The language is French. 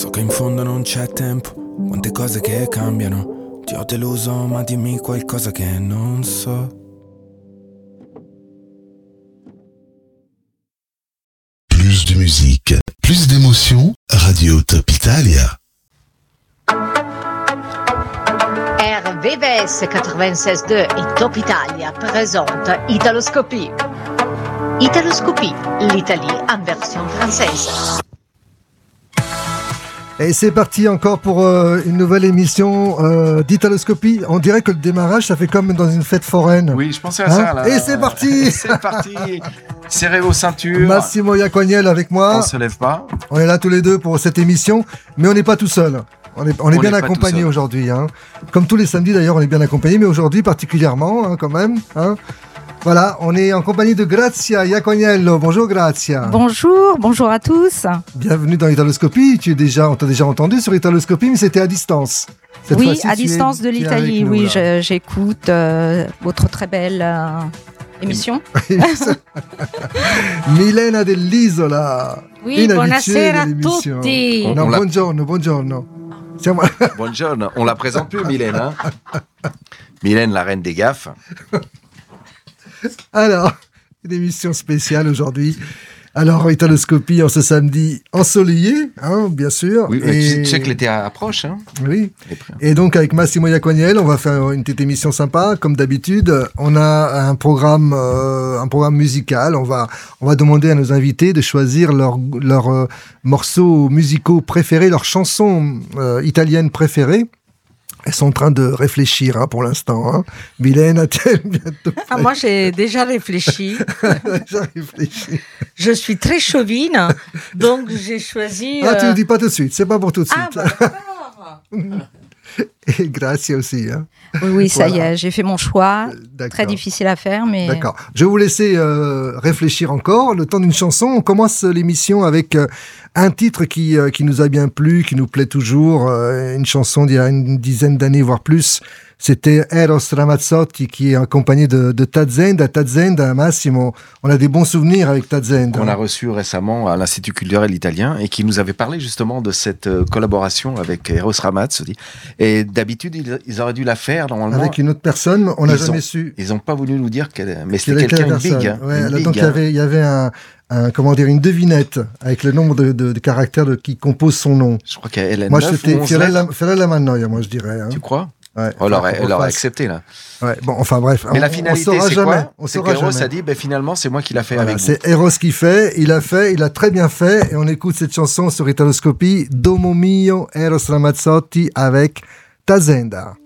So che in fondo non c'è tempo, quante cose che cambiano. Ti ho deluso, ma dimmi qualcosa che non so. Plus de musique, plus d'émotions, Radio Top Italia. RVVS 96.2 et Top Italia présente Italoscopie. Italoscopie, l'Italie en version française. Et c'est parti encore pour une nouvelle émission d'Italoscopie. On dirait que le démarrage, ça fait comme dans une fête foraine. Oui, je pensais à ça là. Et c'est parti. C'est parti. Serrez vos ceintures. Massimo Iacognel avec moi. On se lève pas. On est là tous les deux pour cette émission, mais on n'est pas tout seul. On est bien accompagné aujourd'hui. Comme tous les samedis d'ailleurs, on est bien accompagné, mais aujourd'hui particulièrement quand même. Voilà, on est en compagnie de Grazia Iacognello. Bonjour Grazia. Bonjour à tous. Bienvenue dans Italoscopie. On t'a déjà entendu sur Italoscopie, mais c'était à distance. Oui, à distance de l'Italie. Oui, j'écoute votre très belle émission. Milena dell'Isola. Oui, buonasera a tutti. No, buongiorno. Buongiorno. On la présente plus, Mylène. Mylène, la reine des gaffes. Alors, une émission spéciale aujourd'hui. Alors, Italoscopie en ce samedi ensoleillé, bien sûr. Oui, tu sais que l'été approche. Oui. Et donc, avec Massimo Iacognel, on va faire une petite émission sympa, comme d'habitude. On a un programme musical. On va demander à nos invités de choisir leurs morceaux musicaux préférés, leurs chansons italiennes préférées. Elles sont en train de réfléchir pour l'instant. Mylène a-t-elle bientôt fait... Moi, j'ai déjà réfléchi. Je suis très chauvine, donc j'ai choisi... tu ne dis pas tout de suite, c'est pas pour tout de suite. D'accord. Et Grazia aussi. Oui, ça y est, j'ai fait mon choix. Très difficile à faire, mais... D'accord. Je vais vous laisser réfléchir encore. Le temps d'une chanson, on commence l'émission avec un titre qui nous a bien plu, qui nous plaît toujours. Une chanson d'il y a une dizaine d'années, voire plus. C'était Eros Ramazzotti qui est accompagné de Tazenda. Tazenda, Massimo, on a des bons souvenirs avec Tazenda. On a reçu récemment à l'Institut culturel italien et qui nous avait parlé justement de cette collaboration avec Eros Ramazzotti. Et d'habitude, ils auraient dû la faire normalement. Avec une autre personne, on n'a jamais su. Ils n'ont pas voulu nous dire mais c'était quelqu'un de big. Donc il y avait une devinette avec le nombre de caractères qui composent son nom. Je crois qu'elle a moi, c'était Fiorella Mannoia, moi je dirais. Tu crois? Ouais, elle aurait accepté là. Ouais, bon, enfin bref. Mais la finalité, c'est quoi? C'est qu'Eros a dit, finalement, c'est moi qui l'a fait avec vous. C'est Eros qui fait, il a très bien fait, et on écoute cette chanson sur Italoscopie, Domo mio, Eros Ramazzotti avec Tazenda.